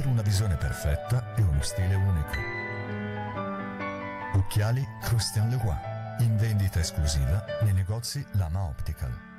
per una visione perfetta e uno stile unico. Occhiali Christian Leroy, in vendita esclusiva nei negozi Lama Optical.